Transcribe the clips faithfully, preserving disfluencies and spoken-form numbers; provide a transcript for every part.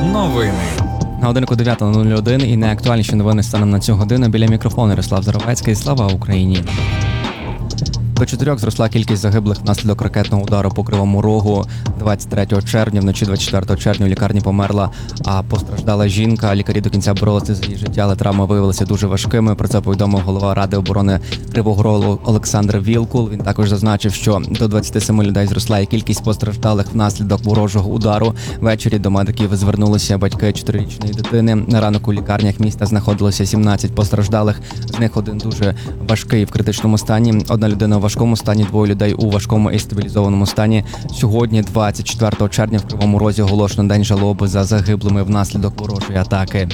Новини. На годинку дев'ята нуль один і найактуальніші новини станом на цю годину. Біля мікрофону Ярослав Заровецький. Слава Україні! До чотирьох зросла кількість загиблих внаслідок ракетного удару по Кривому Рогу. двадцять третього червня, вночі двадцять четвертого червня у лікарні померла, а постраждала жінка. Лікарі до кінця боролися за її життя, але травми виявилися дуже важкими. Про це повідомив голова Ради оборони Кривого Рогу Олександр Вілкул. Він також зазначив, що до двадцяти семи людей зросла і кількість постраждалих внаслідок ворожого удару. Ввечері до медиків звернулися батьки чотирирічної дитини. На ранок у лікарнях міста знаходилося сімнадцять постраждалих. З них один дуже важкий в критичному стані. Одна людина у важкому стані, двоє людей у важкому і стабілізованому стані. Сьогодні, двадцять четвертого червня, в Кривому Розі оголошено день жалоби за загиблими внаслідок ворожої атаки.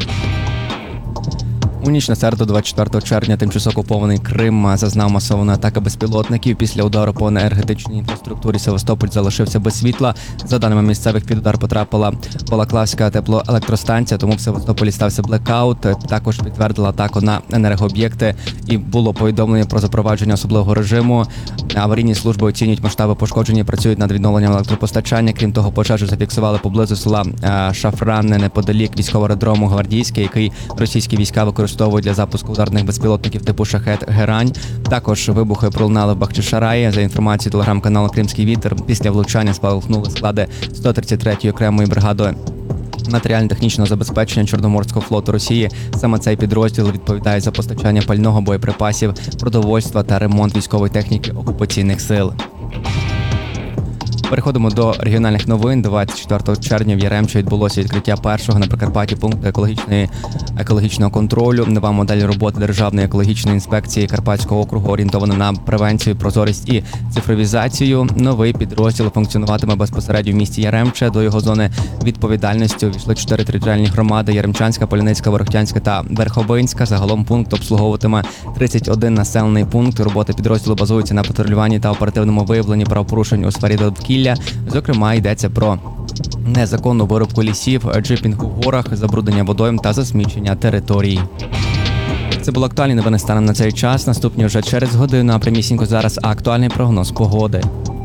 У ніч на середу, двадцять четвертого червня, тимчасово окупований Крим зазнав масованої атаки безпілотників. Після удару по енергетичній інфраструктурі Севастополь залишився без світла. За даними місцевих, під удар потрапила Балаклавська теплоелектростанція, тому в Севастополі стався блекаут. Також підтвердила атаку на енергооб'єкти і було повідомлення про запровадження особливого режиму. Аварійні служби оцінюють масштаби пошкоджень і працюють над відновленням електропостачання. Крім того, пожежу зафіксували поблизу села Шафранне, неподалік військового аеродрому Гвардійський, який російські війська використовують для запуску ударних безпілотників типу «Шахет-Герань». Також вибухи пролунали в Бахчисараї. За інформацією телеграм-каналу «Кримський вітер», після влучання спалахнули склади сто тридцять третьої окремої бригади матеріально-технічного забезпечення Чорноморського флоту Росії. Саме цей підрозділ відповідає за постачання пального, боєприпасів, продовольства та ремонт військової техніки окупаційних сил. Переходимо до регіональних новин. двадцять четвертого червня в Яремчі відбулося відкриття першого на Прикарпатті пункту екологічної, екологічного контролю. Нова модель роботи Державної екологічної інспекції Карпатського округу орієнтована на превенцію, прозорість і цифровізацію. Новий підрозділ функціонуватиме безпосередньо в місті Яремче. До його зони відповідальності увійшли чотири територіальні громади – Яремчанська, Поляницька, Ворохтянська та Верховинська. Загалом пункт обслуговуватиме тридцять один населений пункт. Робота підрозділу базується на патрулюванні та оперативному виявленні правопорушень у сфері довкілля. Зокрема, йдеться про незаконну вирубку лісів, джипінг у горах, забруднення водойм та засмічення територій. Це були актуальні новини станом на цей час. Наступні вже через годину, а прямісінько зараз актуальний прогноз погоди.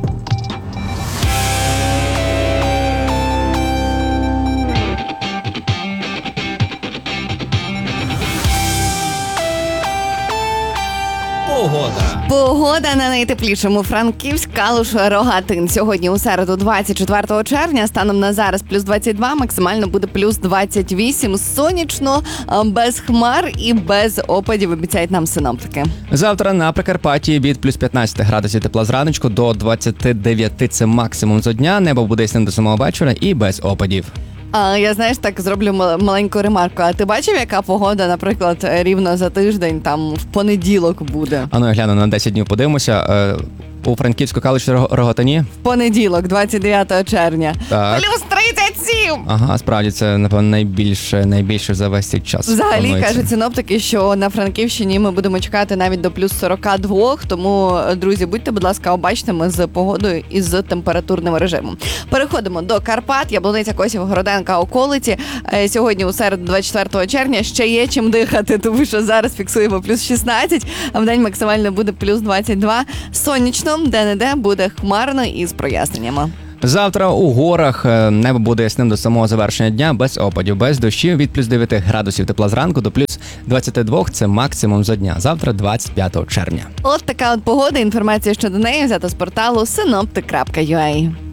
Погода. Погода на найтеплішому. Франківськ, Калуш, Рогатин. Сьогодні у середу, двадцять четвертого червня, станом на зараз плюс двадцять два, максимально буде плюс двадцять вісім. Сонячно, без хмар і без опадів, обіцяють нам синоптики. Завтра на Прикарпатті від плюс п'ятнадцять градусів тепла зраночку до двадцяти дев'яти – це максимум за дня. Небо буде ясним до самого вечора і без опадів. А я, знаєш, так зроблю маленьку ремарку. А ти бачив, яка погода, наприклад, рівно за тиждень, там в понеділок буде? А ну я гляну на десять днів, подивимося. У Франківську, Калуші, Рогатині? В понеділок, двадцять дев'ятого червня. Так. Плюс тридцять сім! Ага, справді, це, напевно, найбільше, найбільше за весь цей час. Взагалі, планується. кажуть синоптики, що на Франківщині ми будемо чекати навіть до плюс сорок два, тому, друзі, будьте, будь ласка, обачними з погодою і з температурним режимом. Переходимо до Карпат, Яблуниця, Косів, Городенка, околиці. Сьогодні у середу, двадцять четвертого червня, ще є чим дихати, тому що зараз фіксуємо плюс шістнадцять, а в день максимально буде плюс двадцять два. Сонячно, де-не-де буде хмарно і з проясненнями. Завтра у горах небо буде ясним до самого завершення дня, без опадів, без дощів, від плюс дев'яти градусів тепла зранку до плюс двадцяти двох – це максимум за дня. Завтра двадцять п'ятого червня. От така от погода, інформація щодо неї взята з порталу синоптик крапка ю а.